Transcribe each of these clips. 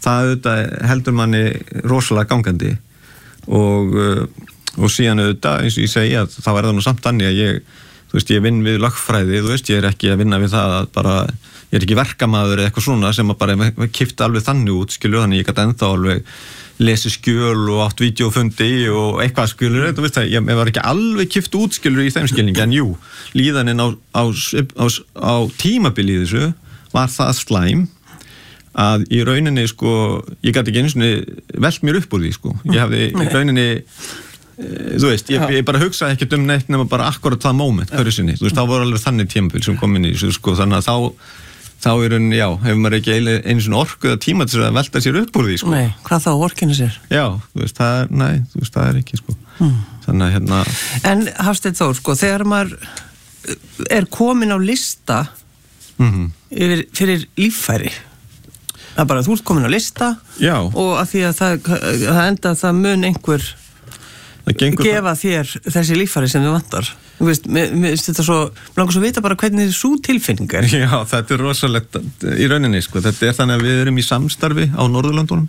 það auðvitað heldur manni rosalega gangandi og síðan auðvitað, eins og ég segi að þá það nú samt þannig að ég vinn við lögfræði, ég ekki að vinna við það að bara, ég ekki verkamaður eða eitthvað svona sem að bara kipta alveg þannig út, þannig ég gæti ennþá alveg lesi skjöl og átt vídeófundi og eitthvað ég var ekki alveg kipt út í þeim skilningi, en jú, líðaninn á tímabili í þessu var það slæm að í rauninni ég gæti ekki einu sinni velt mér upp úr því ég hafði í rauninni ég bara hugsaði ekkert neitt nema bara akkurat það moment hverju sinni, þá voru alveg þannig tímabil sem kom inn í þessu þannig að þá í rauninni, hefur maður ekki einu svona orku eða tíma til að velta sér upp úr því Nei, hvað þá orkinu sér? Já, það ekki þannig að En Hafsteinn Þór, þegar maður er komin á lista fyrir líffæri það bara, þú ert komin á lista Já. Og að því að það enda það mun einhver gefa þér þessi líffæri sem þið vantar Þú veist, mér finnst þetta svo langar svo að vita bara hvernig svo tilfinning er Já, þetta rosalegt í rauninni þetta þannig að við erum í samstarfi á Norðurlöndunum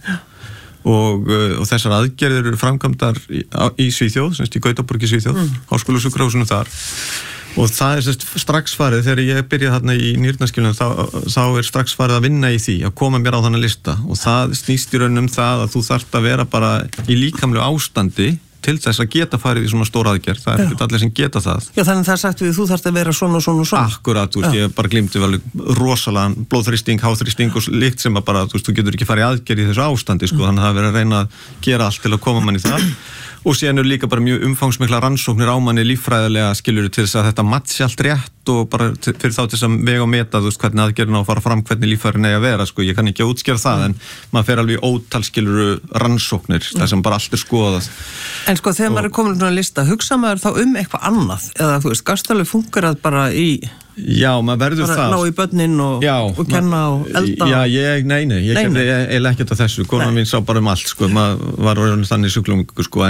og þessar aðgerðir eru framkvæmdar í Svíþjóð, í Gautaborg í Svíþjóð háskólasjúkrahúsinu þar og það strax farið, þegar ég byrjaði þarna í nýrnaskilunum, þá strax farið að vinna í því, að koma mér á þannig lista og það snýst í rauninum það að þú þarft að vera bara í líkamlegu ástandi til þess að geta farið í svona stóra aðgerð, það ekkert allir sem geta það. Já, þannig það sagt við þú þarft að vera svona og svona og svona. Akkurat, ég bara glimti vel rosalega blóðþrýsting, háþrýsting og líkt sem að bara, þú getur ekki farið í aðgerð í þessu ástandi, þannig að það verið að reyna að gera allt til að koma manni það. Og síðan eru líka bara mjög umfangsmikla rannsóknir á manni líffræðilega skilur til þess að þetta matsi allt rétt og bara fyrir þá til þess að vega og meta hvernig aðgerðin á að fara fram, hvernig líffærin eigi að vera ég kann ekki að útskýra það en maður fer alveg ótal skilur rannsóknir þar sem bara allt skoðað. En þegar maður er komin á lista, hugsa maður þá eitthvað annað eða þú veist, gastalegu fungerað bara í Já, maður verður það. Ná í börnin og kenna og elda. Já, ég gerði eiginlega ekkert af þessu. Konan mín sá bara allt, maður var orðinn þannig sjúklingur,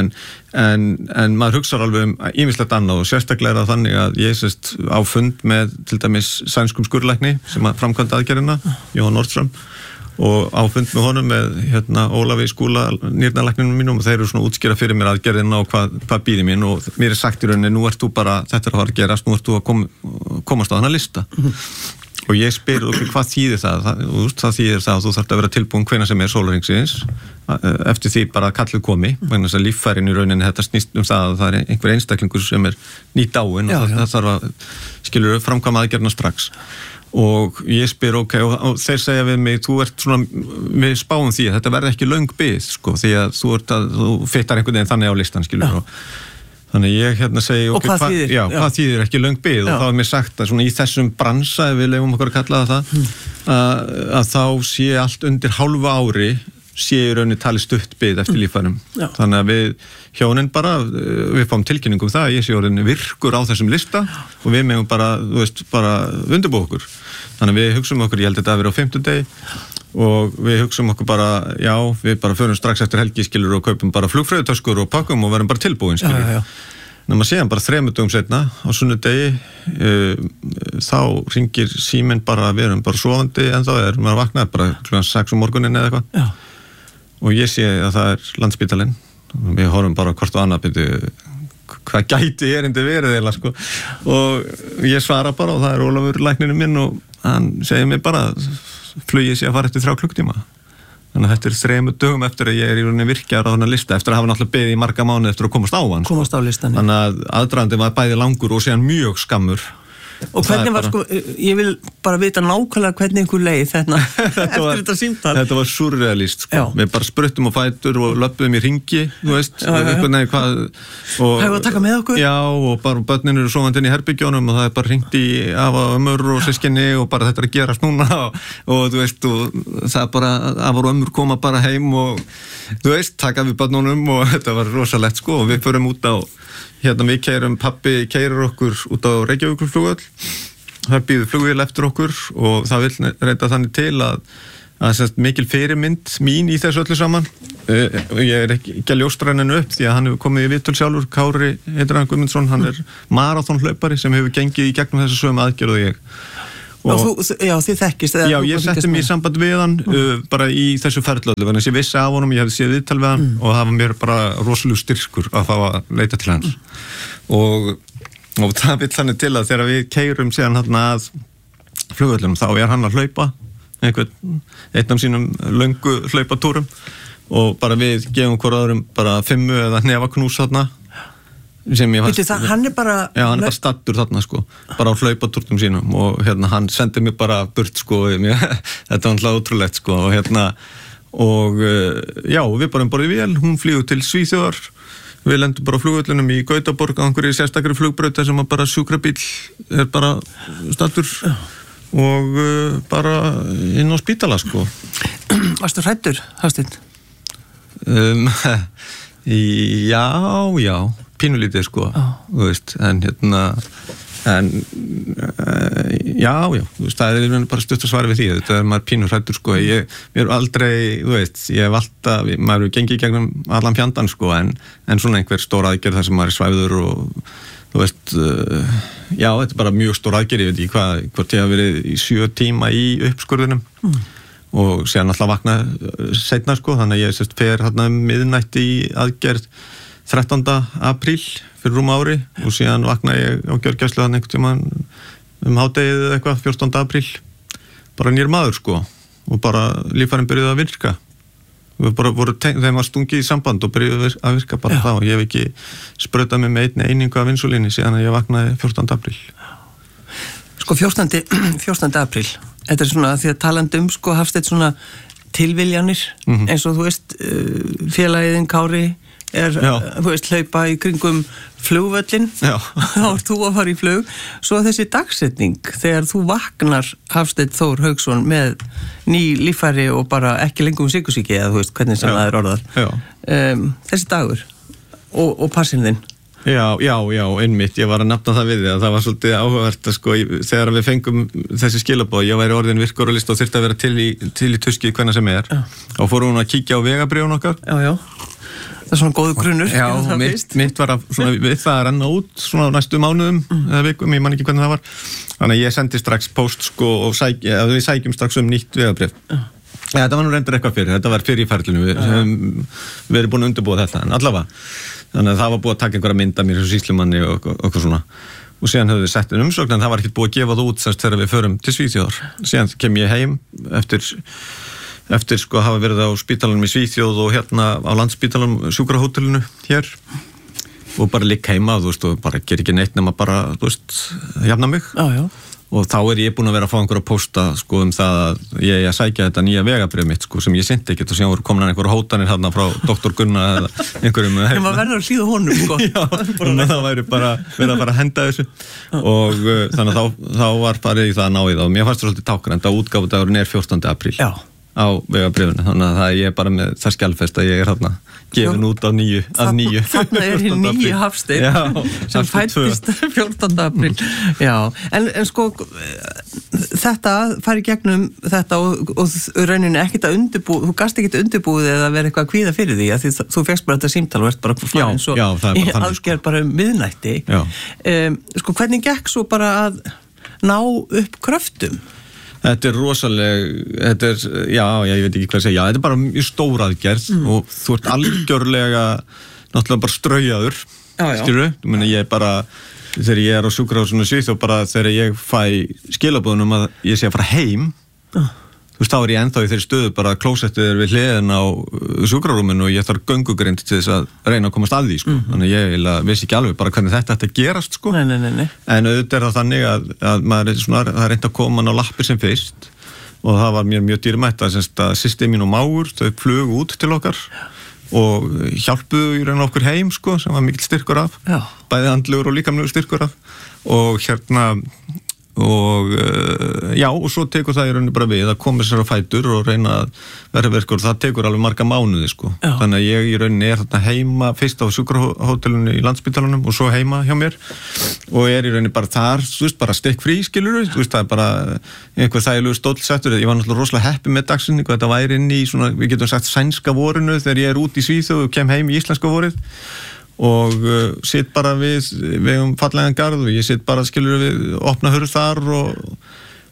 en maður hugsar alveg ýmislegt annað og sérstaklega það þannig að ég á fund með til dæmis sænskum skurðlækni sem framkvæmdi aðgerðina, Jóhann Nordström, og á fund með honum með Ólafi Skúla nýrnalækninum mínum og þeir eru svona útskýra fyrir mér aðgerðina og hvað býði mín og mér sagt í rauninni, nú ert þú bara, þetta að fara að gerast, nú ert þú að komast á þennan lista og ég spyr hvað þýðir það þýðir það að þú þarft að vera tilbúin hvenær sem sólarhringsins eftir því bara að kallið komi vegna þess að líffærin í rauninni þetta snýst það að það er einhver einstaklingur sem nýdáinn og það þarf að skilur framkvæma aðgerðina strax og ég spyr og þeir segja við mig, þú ert svona við spáum því að þetta verði ekki löng bið því að þú fittar einhvern veginn þannig á listan skilur þannig ég segi hvað þýðir ekki löng bið og þá mér sagt að svona í þessum bransa ef við leyfum okkur að kalla það að þá sé allt undir hálfu ári sé í rauninni talið stutt bið eftir líffærum þannig að við hjónin bara við fáum tilkynningum það að ég sé orðin virkur á þessum lista og við megum bara, bara undirbúa okkur þannig að við hugsum okkur, ég held þetta að vera á 5. degi og við hugsum okkur bara við bara förum strax eftir helgi skilur og kaupum bara flugfreyðutöskur og pakkum og verum bara tilbúin skilur Nefnum að séðan bara 3 dögum seinna á sunnudegi þá hringir síminn bara við erum bara sofandi en þá maður vaknaði bara kl. 6 morgunin eða eitthvað og ég sé að það Landspítalinn við horfum bara hvort og annað hvað gæti erindi verið eiginlega og ég svara bara og það Ólafur læknirinn minn og hann segir mér bara flugið sé að fara eftir 3 klukktíma þannig að þetta 3 dögum eftir að ég í rauninni virkjar á þennan lista eftir að hafa náttúrulega beðið í marga mánuði eftir að komast á hann komast á listan þannig að aðdragandinn var bæði langur og síðan mjög skammur og hvernig var ég vil bara vita nákvæmlega hvernig einhver leið eftir þetta símtal þetta var surrealist við bara spruttum á fætur og löppuðum í hringi þú veist og hefur að taka með okkur og bara börnin eru sofandi inn í herbyggjónum og það bara hringt í afa og ömmur og systkini og bara þetta að gerast núna og þú veist og það bara afa og ömmur koma bara heim og þú veist taka við börnunum og þetta var rosalegt og við förum út á við pappi keyrir okkur út á Reykjavíkurflugvöll það býður flugvél eftir okkur og það vil reynda þannig til að mikil fyrirmynd mín í þessu öllu saman ég ekki að ljóstra henni upp því að hann hefur komið í viðtöl sjálfur Kári heitir hann Guðmundsson, hann maraþonhlaupari sem hefur gengið í gegnum þessu sömu aðgerð og ég Já, þið þekkist. Já, ég setti mig í samband við hann bara í þessu ferðlöðu, þannig að ég vissi af honum, ég hefði séð viðtal við hann og það var mér bara rosalega styrkur að fá að leita til hans. Og það vill þannig til að þegar við keyrum síðan hann að flugvöllunum, þá hann að hlaupa einn af sínum löngu hlaupatúrum og bara við gefum hver öðrum bara 5 eða hnefaknús þarna sem ég fannst. Hann bara... Já, hann bara stattur þarna sko, bara á hlaupatúrnum sínum og hann sendi mig bara burt sko, þetta var alltaf ótrúlegt sko og og já, við bara borðið vél, hún flýgur til Svíþjóðar, við lendum bara á flugvöllunum í Gautaborg á einhverju sérstakri flugbraut sem bara sjúkrabíll bara stattur og bara inn á spítala sko. Varstu hræddur, Hafsteinn? Já, pínulítið sko, þú veist, en já, þú veist, það bara stutt að svara við því, þetta maður pínur hræddur sko, mér aldrei, þú veist, ég hef alltaf, maður hefur gengið gegnum allan fjandann sko, en svona einhver stór aðgerð þar sem maður svæfður og þú veist, já, þetta bara mjög stór aðgerð, ég veit ekki hvort ég hafa verið í 7 tíma í uppskurðunum og síðan alltaf vakna seinna sko, þannig að ég fer hérna miðnætti í aðgerð 13. apríl fyrir rúma ári og síðan vakna ég á gjörgæslu þannig einhvern tímann hádegið eða eitthvað 14. apríl bara nýr maður sko og bara líffærin byrjuði að virka við bara þeim var stungið í samband og byrjuði að virka bara þá og ég hef ekki sprautað mig með einni einingu af insulíni síðan að ég vaknaði 14. apríl. Sko 14. apríl þetta svona því að talandi sko Hafsteinn svona tilviljanir eins og þú veist félagiðin Kári þú veist, hlaupa í kringum flugvöllin, þá þú að fara í flug, svo þessi dagsetning þegar þú vaknar Hafsteinn Þór Hauksson með ný líffæri og bara ekki lengur sykursýki eða þú veist, hvernig sem það orðað þessi dagur og passinn þinn. Já, einmitt, ég var að nefna það við þig að það var svolítið áhugavert að sko, þegar við fengum þessi skilaboð, ég væri orðin virkur og list og þyrfti að vera til í tuskið hvernig sem og fórum hún að kíkja á vegabréfun okkar. Já. Það er svona góðu grunnur. Já, mitt var við það að renna út svona næstu mánuðum eða vikum, ég man ekki hvernig það var. Þannig að ég sendi strax post sko og við sækjum strax nýtt vegabréf. Þetta var nú reyndar eitthvað fyrir, þetta var fyrir í ferlinu, við erum búin að undirbúa þetta, en allavega. Þannig að það var búið að taka einhverja mynd af mér sem sýslumanni og eitthvað svona. Og síðan höfum við sett umsókn, en það var ekkert búið að gefa það út þegar við förum til Svíþjóðar. Síðan kem ég heim eftir sko að hafa verið á spítalanum í Svíþjóð og hérna á Landspítalanum sjúkrahótelinu hér og bara ligg heima, þú veist, og bara ger ekki neitt nema bara, þú veist, jafna mig. Já. Og þá ég búin að vera að fá einhverja pósta sko það að ég sækja þetta nýja vegabréf mitt sko sem ég synti ekkert og síðan voru komin einhverja hótanir hérna frá Dr. Gunna eða einhverjum. En maður verður að hlýða honum sko. Já, það væri bara verið að fara að henda þessu og þannig að þá var farið í það að ná í það og mér fannst það svolítið tákrænt að útgáfudagurinn 14. apríl. Já. Á vegabréfinu, þannig að það ég bara með það skjálfest að ég hérna gefin út af nýju. Þarna hinn nýju Hafsteinn sem fættist 14. apríl. Já, en sko þetta fari gegnum þetta og rauninni ekkert að undirbúið, þú gast ekkert undirbúið eða verið eitthvað að kvíða fyrir því að þú fegst bara þetta símtal og ert bara farin svo í aðgerð bara miðnætti. Sko hvernig gekk svo bara að ná upp kröftum? Þetta er rosalega, ég veit ekki hvað að segja, þetta er bara mjög stór aðgerð og þú ert algjörlega, náttúrulega bara straujaður, skilurðu? Þú meina ég bara, þegar ég er á sjúkrahúsinu Svíþjóð, bara þegar ég fæ skilaboðum að ég sé að fara heim, þú veist, þá ég ennþá í þeirri stöðu bara að klósettið við hliðin á sjúkrarúminu og ég þarf göngugrind til þess að reyna að komast að því, sko. Þannig ég vissi ekki alveg bara hvernig þetta ætti að gerast, sko. Nei. En auðvitað er það þannig að maður er svona, það reyndi að koma á lappir sem fyrst og það var mér mjög dýrmætt að systir mín og mágur, þau flugu út til okkar og hjálpuðu í raun okkur heim, sko, sem var mikill styrkur af, bæði andlegur og líkamlegur styrkur af og og svo tekur það í rauninni bara við að koma sér á fætur og reyna að vera verkur og það tekur alveg marga mánuði sko. Þannig að ég í rauninni er þarna heima fyrst á sjúkrahótelinu í Landspítalanum og svo heima hjá mér og er í rauninni bara þar, þú veist, bara stekk frí skilur þú veist, það er bara einhver þægilegu stólsettur, ég var náttúrulega rosalega heppið með dagsinningu, þetta væri inn í svona, við getum sagt sænska vorinu þegar ég er út í Svíþjóð og kem heim í íslenska vorið og sitt bara við um fallegan garð og ég sitt bara skilur við opna hurð þar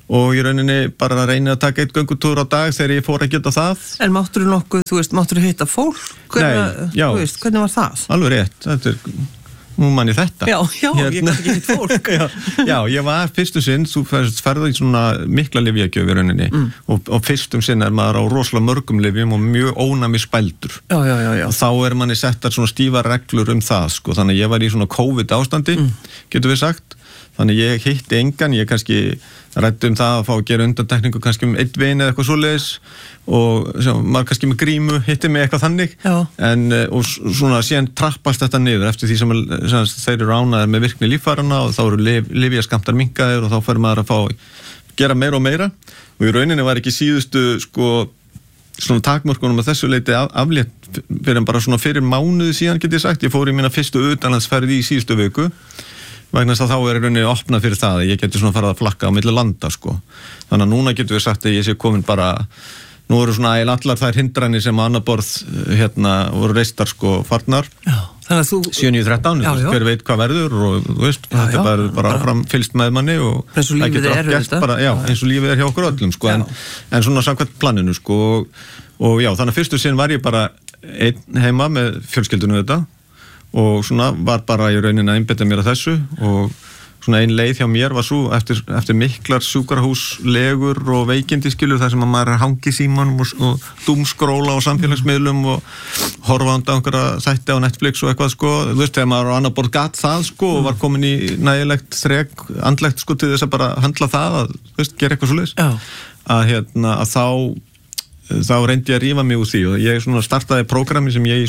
og í rauninni bara reyni að taka eitt göngutúr á dag þegar ég fór að geta það. En máttur þú nokkuð, þú veist, máttur þú hitta fólk? Nei, já. Þú veist, hvernig var það? Alveg rétt, þetta nú man ég þetta. Já, ég kann ekki hitt fólk. já, ég var fyrstu sinn, þú ferði í svona mikla lyfjagjöf í rauninni og fyrstum sinn maður á rosalega mörgum lyfjum og mjög ónæmi spældur. Já. Og þá manni settar svona stífa reglur það, sko, þannig að ég var í svona COVID ástandi, getur við sagt. Þannig ég hitti engan, ég kannski ræddi það að fá að gera undantekningu kannski einn vin eða eitthvað svoleiðis og maður kannski með grímu hitti mig eitthvað þannig og svona síðan trappast þetta niður eftir því sem þeir eru ánæðir með virkni líffærana og þá eru lyfjaskammtar minnkaðir og þá fer maður að gera meira og meira og í rauninni var ekki síðustu sko svona takmörkunum að þessu leiti aflétt fyrir bara svona fyrir mánuði síðan get ég sagt, ég fór í mína fyrstu utanlandsferð í síðustu viku vegna þess að þá rauninni opnað fyrir það að ég geti svona farið að flakka á milli landa sko. Þannig að núna getum við sagt að ég sé komin bara, nú eru svona allar þær hindranir sem á annað borð voru reistar sko farnar. Já, þannig að þú 7-13, hver veit hvað verður og þú veist, þetta bara áfram fylgst með manni og eins og lífið þetta. Eins og lífið hjá okkur öllum sko, en svona samkvæmt planinu sko og já, þannig að fyrstu sinn var ég bara einn heima með fjölskyldunum þetta og svona var bara í rauninni að einbeita mér að þessu og svona ein leið hjá mér var svo eftir miklar sjúkrahúslegur og veikindi skilur þar sem að maður hangi símanum og doomskróla á samfélagsmiðlum og horfa á einhverja þætti á Netflix og eitthvað sko, þú veist, þegar maður á annað borð gat það sko og var komin í nægilegt þrek, andlegt sko til þess að bara handla það að, þú veist, gera eitthvað svoleiðis að þá reyndi ég að rífa mig úr því og ég svona startaði prógrami sem ég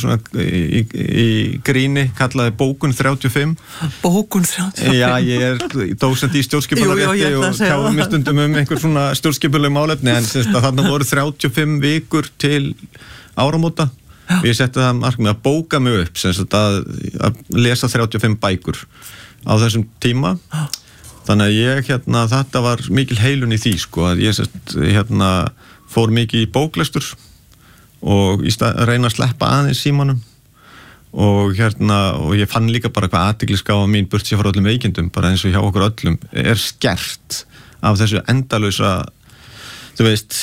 í gríni kallaði Bókun 35. Bókun 35? Já, ég dósent í stjórnskipunarrétti og tjáði mér stundum einhver svona stjórnskipuleg málefni en þarna voru 35 vikur til áramóta og ég setti það markmið að bóka mig upp að lesa 35 bækur á þessum tíma þannig að ég þetta var mikil heilun í því sko að ég fór mikið í bóklestur og reyna að sleppa aðeins símanum og ég fann líka bara hvað athyglisgáfa mín burt sér frá öllum veikindum, bara eins og hjá okkur öllum skert af þessu endalausa þú veist,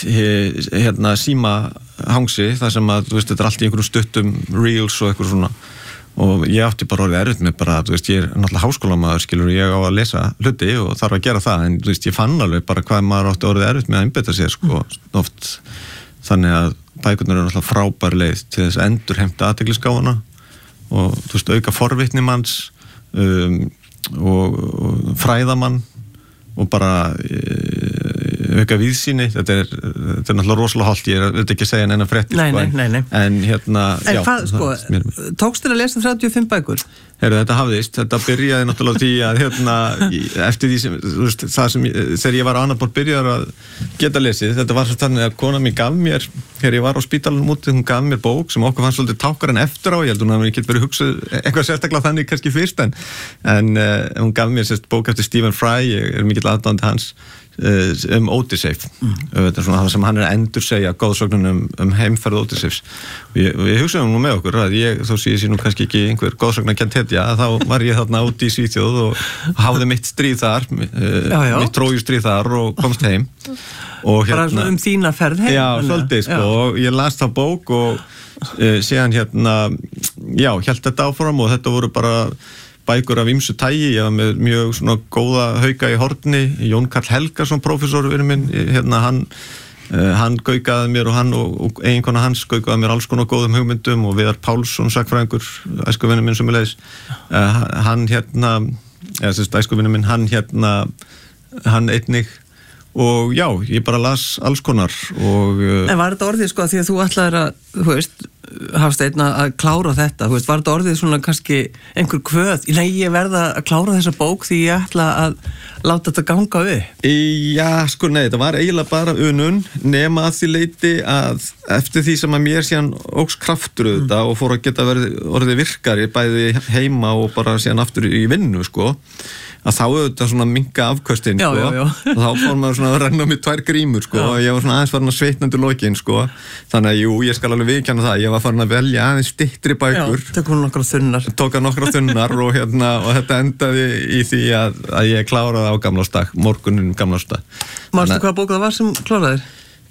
símahangsi þar sem að, þú veist, þetta allt í einhverjum stuttum reels og eitthvað svona og ég átti bara orðið erfitt með bara, þú veist, ég náttúrulega háskólamaður, skilur, ég á að lesa hluti og þarf að gera það, en þú veist, ég fann alveg bara hvað maður átti orðið erfitt með að einbeita sér, sko, oft þannig að bækurnar eru náttúrulega frábær leið til þess að endurheimta athyglisgáfuna og, þú veist, auka forvitni manns og fræðamann og bara auka víðsýni, þetta er náttúrulega rosalega hollt, ég veit ekki að segja neina fréttir nei. En en hvað, sko, tókst þér að lesa 35 bækur? Þetta hafðist, þetta byrjaði náttúrulega því að eftir því sem, þú veist, þegar ég var á annað borð byrjaði að geta lesið, þetta var svo þannig að kona mín gaf mér, þegar ég var á spítalanum úti, hún gaf mér bók sem okkur fannst svolítið tákar en eftir á, ég held hún að mér ekki verið hugsað eitthvað sérstaklega þannig kannski fyrst, en hún gaf mér bók eftir Stephen Fry, ég er mikill aðdáandi hans, Ódysseif svona sem hann að endursegja góðsögnum heimferð Ódysseifs og ég hugsaði nú með okkur að þó sé ég nú kannski ekki einhver góðsögnakennt hetja þá var ég þarna úti í Svíþjóð og hafði mitt stríð þar mitt trójustríð þar og komst heim og bara svona þína ferð heim já, svolítið sko og ég las það bók og síðan hélt þetta áfram og þetta voru bara bækur af ýmsu tægi, ég var með mjög svona góða hauka í horni, Jón Karl Helgason prófessor minn, hann gaukaði mér og hann og eiginkona hans gaukaði mér alls konar góðum hugmyndum og Viðar Pálsson sakfræðingur, æskuvinur minn sömuleiðis, æskuvinur minn, hann einnig og já, ég bara las alls konar og En var þetta orðið sko því að þú ætlaðir að, þú veist, Hafsteinn að klára þetta, þú veist, var þetta orðið svona kannski einhver kvöð, nei ég verða að klára þessa bók því ég ætla að láta þetta ganga upp? Já, sko nei, þetta var eiginlega bara unun nema að því leiti að eftir því sem að mér síðan óks kraftur þetta og fór að geta orðið virkari bæði heima og bara síðan aftur í vinnu, sko að þá auðvitað svona minka afköstin sko. Og þá fór maður svona að renna með 2 grímur sko og ég var svona aðeins farin að sveitna undir lokin sko þannig að jú, ég skal alveg viðurkenna það, ég var var farin að velja aðeins styttri bækur. Já, tók nokkra þunnar og þetta endaði í því að ég kláraði á gamlársdag, morguninn gamlársdag. Manstu hvaða bók það var sem kláraðir?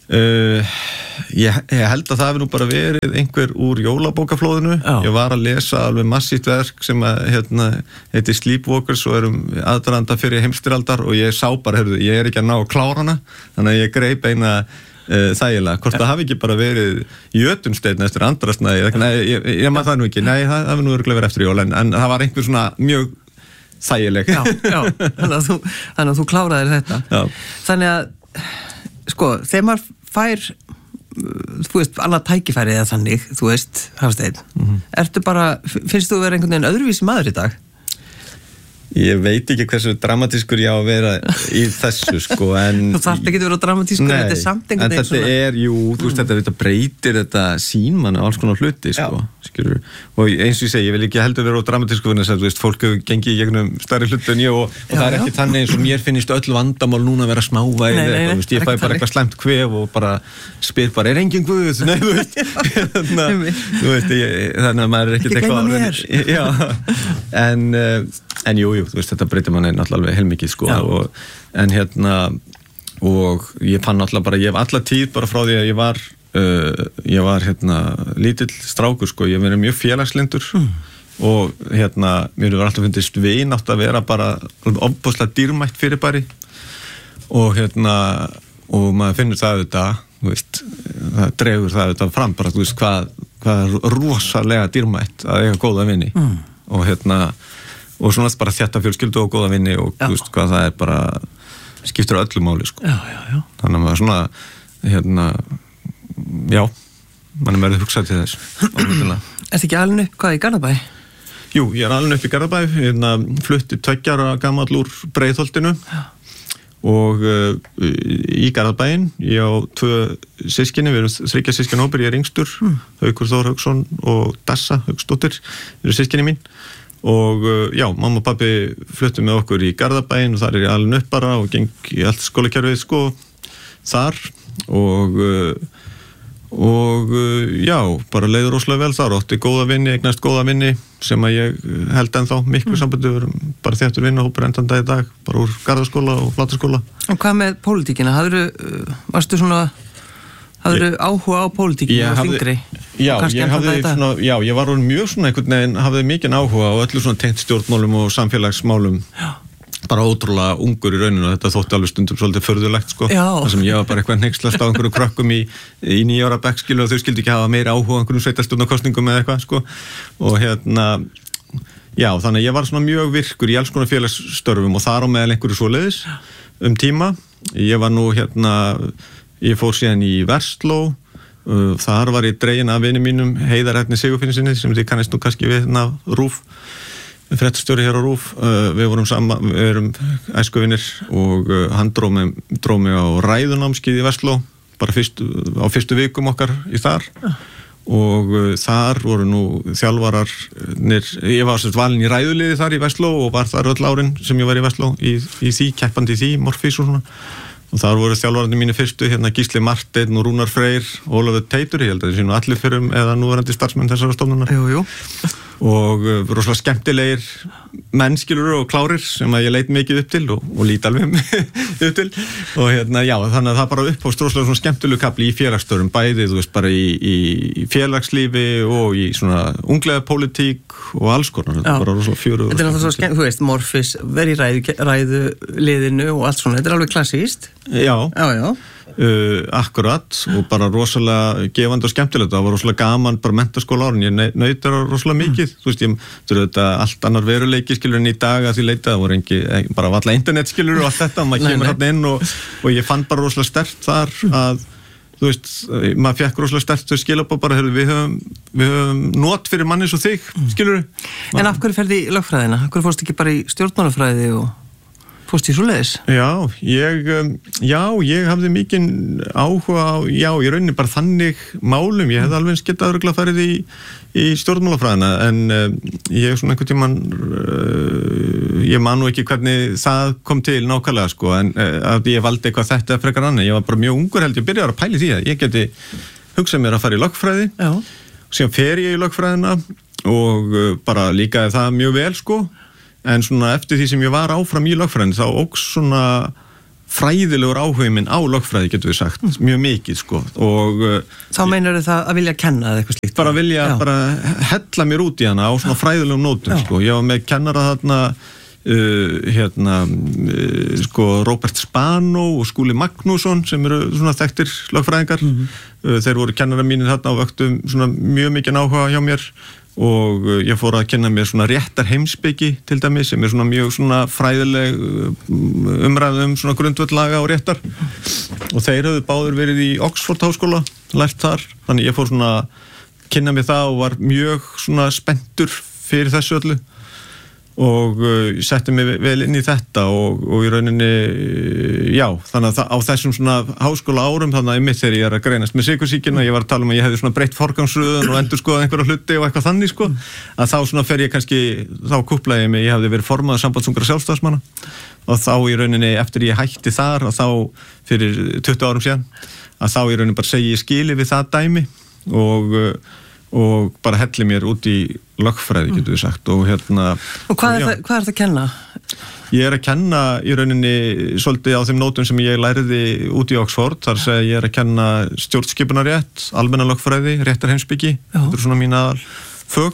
Ég held að það hefði nú bara verið einhver úr jólabókaflóðinu. Ég var að lesa alveg massíft verk sem heitir Sleepwalkers og aðdraganda fyrir heimsstyrjaldar og ég sá bara, ég ekki að ná að klára hana, þannig að ég greip eina þægilega. Hvort það hafi ekki bara verið Jötunsteinn eftir Andrasnæði, ég maður það nú ekki, nei, það hefði nú örugglega verið eftir jól, en það var einhver svona mjög þægileg. Já, þannig að þú kláraðir þetta. Já. Þannig að, sko, þegar maður fær, þú veist, annað tækifæri eða þannig, þú veist, Hafsteinn, ertu bara, finnst þú að vera einhvern veginn öðruvísi maður í dag? Ég veit ekki hversu dramatískur ég á að vera í þessu, sko, en... Þú þarft ekki að vera dramatískur, þetta er samt einhvern veginn svona... En þetta þú veist, þetta breytir þetta sín mann á alls konar hluti, sko, skilur. Og eins og ég segi, ég vil ekki heldur vera dramatískur, en þess að, þú veist, fólk hefur gengið í gegnum stærri hluti en ég og það er ekki þannig eins og mér finnst öll vandamál núna að vera smávæði eða eitthvað, þú veist, ég fæ bara eitthvað slæmt kvef og bara spyr bara, er enginn guð? Nei, þú veist, þannig að maður er ekkert eitthvað En jú, þú veist, þetta breytir manni náttúrulega heilmikið, sko, og ég fann náttúrulega bara, ég hef alla tíð bara frá því að ég var lítill strákur, sko, ég verið mjög félagslyndur og mér hefur alltaf fundist vinátt að vera bara ofboðslega dýrmætt fyrirbæri og og maður finnur það auðvitað, þú veist, það dregur það auðvitað fram bara, þú veist, hvað er rosalega dýrmætt að eiga góða vini og svona bara þjætta fjölskyldu og góða vinni og þú veist hvað það er bara skiptir öllu máli, sko. Já. Þannig að maður svona já, mann verið hugsað til þess. Ertu ekki alin upp hvað í Garðabæ? Jú, ég er alin upp í Garðabæ, flutti 2 ára gamall úr Breiðholtinu og í Garðabæinn, ég á 2 systkini, við erum 3 systkinahópur, ég er yngstur, Haukur Þór Hauksson og Dassa Hauksdóttir, eru systkini mín. Og já, mamma og pabbi fluttu með okkur í Garðabæinn og þar er ég alin upp bara og geng í allt skólakerfið, sko, þar og já, bara leiður rosalega vel þar, átti góða vinni, eignast góða vinni sem að ég held ennþá miklu sambandi, við erum bara þéttur vinnahópur endan dag í dag, bara úr Garðaskóla og Flataskóla. Og hvað með pólitíkina? Varstu svona hafðu áhuga á pólitíkinu og þingri? Já, ég var mjög svona einhvern veginn, hafði mikinn áhuga á öllu svona tengt stjórnmálum og samfélagsmálum. Já. Bara ótrúlega ungur í rauninu og þetta þótti alveg stundum svolítið furðulegt, sko. Já. Það sem ég var bara eitthvað hneykslast á einhverju krökkum í 9 ára bekk, skilu, og þau skildi ekki hafa meira áhuga á einhverjum sveitarstjórnarkosningum eða eitthvað, sko. Og já, þannig að ég var svona mjög virkur í alls konar félagsstörfum og þar á meðal einhverju svoleiðis tíma. Ég var nú ég fór síðan í Versló, þar var ég dregin af vini mínum Heiðar Erni Sigurfinnsinni sem þið kannist nú kannski við RÚV, fréttastjóri hér á RÚV, við erum æskuvinir og hann dró mig á ræðunámskeið í Versló, bara á fyrstu vikum okkar í þar og þar voru nú þjálfararnir, ég var valinn í ræðuliði þar í Versló og var þar öll árin sem ég var í Versló í því, keppandi í því, Morfís og svona. Og þar voru þjálfararnir mínu fyrstu, Gísli Marteinn og Rúnar Freyr, Ólafur Teitur, ég held að þeir séu nú allir fyrrum eða núverandi starfsmenn þessara stofnunar. Jú. Og rosalega skemmtilegir mennskilur og klárir sem að ég leit mikið upp til og lít alveg upp til. Og já, þannig að það bara upphófst rosalega svona skemmtilegu kapli í félagsstörfum, bæði, þú veist, bara í félagslífi og í svona unglega pólitík og alls konar. Þetta er bara rosalega fjörugur. Þetta er náttúrulega svo skemmt, þú veist, Morfís, verið í ræðuliðinu og allt svona, þetta er alveg klassíst. Já. Akkurat og bara rosalega gefandi og skemmtilegt, það var rosalega gaman bara menntaskóla árin, ég naut það rosalega mikið, þú veist, þú veist þetta allt annar veruleiki, skilur, en í dag að því leita það voru bara valla internet, skilur, og allt þetta maður kemur þarna inn og ég fann bara rosalega sterkt þar að þú veist, maður fekk rosalega sterkt þau skilabóð bara, við höfum not fyrir manni svo þig, skilur. En af hverju ferði í lögfræðina? Af hverju fórst ekki bara í stjórnmálafræði og fórst í svoleiðis? Já, ég hafði mikinn áhuga á, í rauninni bara þannig málum, ég hefði alveg getað örugglega farið í stjórnmálafræðina, en ég svona einhvern tímann, ég man nú ekki hvernig það kom til nákvæmlega, sko, en að ég valdi eitthvað þetta frekar annað, ég var bara mjög ungur held ég byrjaði að pæli því að ég geti hugsað mér að fara í lögfræði. Já. síðan fer ég í lögfræðina og bara líkaði það mjög vel sko, en svona eftir því sem ég var áfram í lögfræðin þá óks svona fræðilegur áhugi minn á lögfræði, getur við sagt, mjög mikið sko, og þá meinarðu það að vilja kenna eða eitthvað slíkt? Bara vilja bara hella mér út í hana á svona fræðilegum nótum sko, ég var með kennara þarna sko Róbert Spano og Skúli Magnússon sem eru svona þekktir lögfræðingar, þeir voru kennara mínir þarna og vöktu svona mjög mikið áhuga hjá mér og ég fór að kenna mér svona réttar heimspeki til dæmis sem svona mjög svona fræðileg umræðu svona grundvöldlaga og réttar og þeir höfðu báður verið í Oxford háskóla, lært þar, þannig ég fór svona kynna mér það og var mjög svona spenntur fyrir þessu öllu og ég setti mig vel inn í þetta og í rauninni, já, þannig að á þessum svona háskóla árum, þannig að þegar ég að greinast með sykursýkina, ég var að tala um að ég hefði svona breytt forgangsröðun og endurskoðað einhverja hluti og eitthvað þannig, sko, að þá svona fer ég kannski, þá kúplaði ég mig, ég hefði verið formaður sambandsungra sjálfstæðismanna og þá í rauninni, eftir ég hætti þar, að þá fyrir 20 árum síðan, að þá í rauninni bara segi ég skili við það dæmi og bara helli mér út í lögfræði, getur við sagt og hérna... Og hvað er það að kenna? Ég að kenna í rauninni svolítið á þeim nótum sem ég læriði út í Oxford, þar segja ég að kenna stjórnskipunarrétt, almenna lögfræði, réttarheimspeki, þetta eru svona mín aðal fög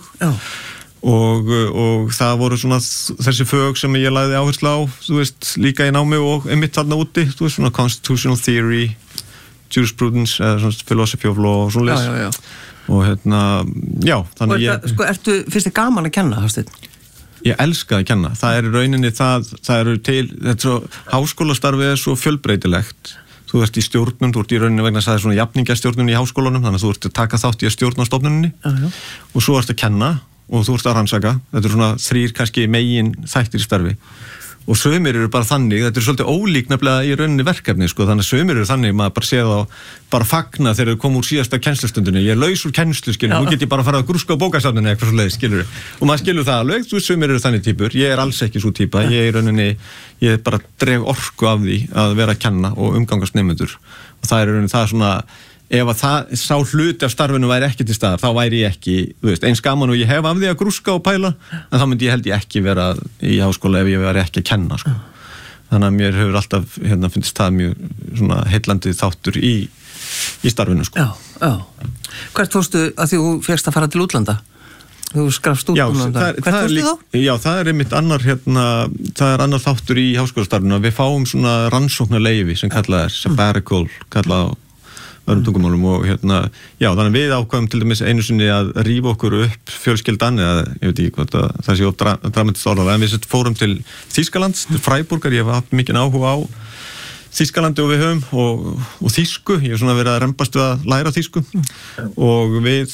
og það voru svona þessi fög sem ég lagði áherslu á, þú veist, líka í námi og einmitt þarna úti, þú veist, svona constitutional theory, jurisprudence, eða svona philosophy of law og svona leys. Og hérna, já, þannig ég... Sko, finnst þið gaman að kenna, Hafsteinn? Ég elska að kenna. Það er í rauninni það eru til, þetta er svo, háskólastarfið er svo fjölbreytilegt. Þú ert í stjórnum, þú ert í rauninni vegna að það er svona jafningjastjórnun í háskólanum, þannig að þú ert að taka þátt í að stjórna stofnuninni og svo ert að kenna og þú ert að rannsaka. Þetta er svona 3 kannski megin þættir í starfi. Og sumir eru bara þannig, þetta er svolítið ólík nefnilega í rauninni verkefni, sko, þannig að sumir eru þannig, maður bara séð á, bara fagna þegar þau koma úr síðasta kennslustundinni, ég er laus úr kennslu, skilur, nú get ég bara að fara að grúska á bókasafninu eitthvað svo leið, skilur, og maður skilur það alveg, þú sumir eru þannig típur, ég er alls ekki svo típa, ég er rauninni, ég bara dreg orku af því að vera að kenna og umgangast nemendur, og það er rauninni það svona, ef að það sá hluti af starfinu væri ekki til staðar, þá væri ég ekki, þú veist, eins gaman og ég hef af því að grúska og pæla, en þá myndi ég held ég ekki vera í háskóla ef ég væri ekki að kenna, sko. Þannig að mér hefur alltaf, finnst það mjög svona heillandi þáttur í starfinu, sko. Já. Hvert fórstu að því þú fékkst að fara til útlanda? Þú skrafst út útlanda. Hvert fórstu þá? Já, það er einmitt annar, það er annar þáttur í háskólastarfinu að við fáum svona rannsóknarleyfi sem kallað er, sabbatical, kallað öðrum tungumálum og já, þannig við ákvæmum til dæmis einu sinni að rífa okkur upp fjölskyldan eða, ég veit ekki hvað það sé dramatist orðað, en við fórum til Þýskalands, til Freiburgar, ég hef haft mikinn áhuga á Þýskalandi og við höfum og þýsku, ég hef svona verið að rembast við að læra þýsku og við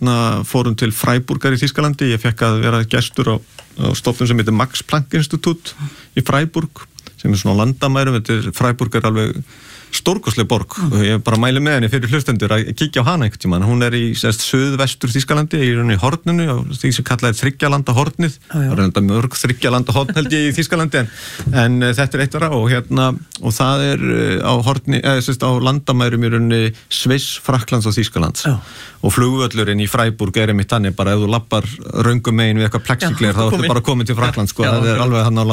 fórum til Freiburgar í Þýskalandi, ég fekk að vera gestur á stofnun sem heitir Max Planck Institut í Freiburg, sem er svona landamærum, Freiburg er alveg stórkostleg borg og ég bara mæli með henni fyrir hlustendur að kíkja á hana einhvern tímann. Hún er í suðvestur Þýskalandi, í rauninni horninu, því sem kallað er þriggjalanda hornið. Það er enda mörg þriggjalanda horn held ég í Þýskalandi en þetta er eitt vera og það er á horni, á landamærum í rauninni Sviss, Frakklands og Þýskalands. Og flugvöllurinn í Freiburg er einmitt þannig bara ef þú lappar röngum megin við eitthvað plexigler þá ertu bara komin til Frakklands, sko, það er alveg hann á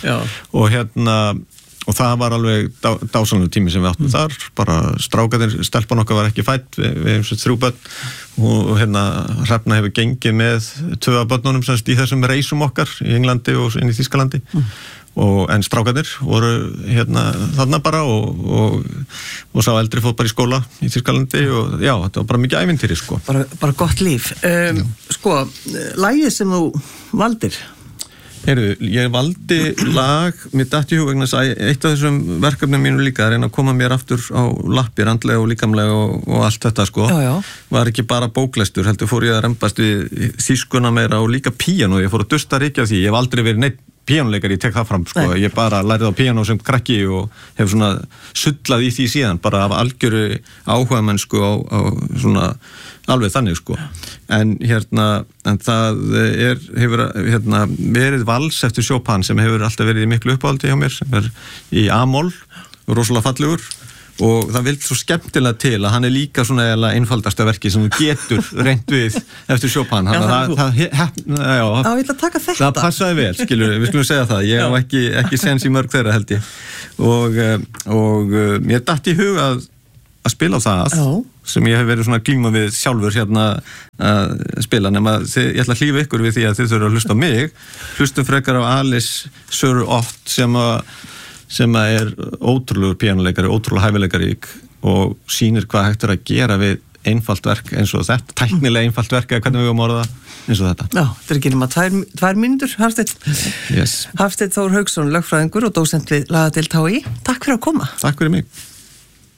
landamærunum. Og það var alveg dásanlega tími sem við áttum þar, bara strákarnir, stelpan okkar var ekki fædd, við hefum 3 börn og Hrefna hefur gengið með 2 af börnunum semst í þessum reisum okkar í Englandi og inn í Þýskalandi en strákarnir voru þarna bara og sá eldri fór bara í skóla í Þýskalandi og já, þetta var bara mikið ævintýri, sko. Bara gott líf. Sko, lagið sem þú valdir? Ég valdi lag, mér datt í hug vegna þess að eitt af þessum verkefnum mínu líka að reyna að koma mér aftur á lappir, andlega og líkamlega og allt þetta, sko. Var ekki bara bóklestur, heldur fór ég að rembast við þýskuna meira og líka píanó, ég fór að dusta ríkja því, ég hef aldrei verið neitt píanóleikari, ég tek það fram, sko. Ég bara lærið á píanó sem krakki og hef svona sullað í því síðan, bara af algjöru áhugamennsku á svona alveg þannig, sko. En það hefur verið vals eftir Chopin sem hefur alltaf verið í miklu uppáhaldi hjá mér, sem er í A-moll, rosalega fallegur og það vilt svo skemmtilega til að hann líka svona einfaldasta verki sem þú getur reynt við eftir Chopin. Já, ég ætla að taka þetta. Það passaði vel, skilur, við skulum segja það. Ég hef ekki sens í mörg þeirra held ég. Og mér datt í hug að spila á það sem ég hef verið svona glíma við sjálfur hérna að spila, nema ég ætla að hlífa ykkur við því að þið þurfa að hlusta á mig. Hlustum frekar á Alice Sir Ott sem er ótrúlegur píanóleikari, ótrúlega hæfileikari og sýnir hvað hægt að gera við einfalt verk eins og þetta, tæknilega einfalt verk eða hvernig við höfum orðað eins og þetta. Já, þetta ekki nema 2 mínútur, Hafsteinn. Yes. Hafsteinn Þór Hauksson, lögfræðingur og dósent við lagadeild HÍ. Takk fyrir að koma. Takk fyrir mig.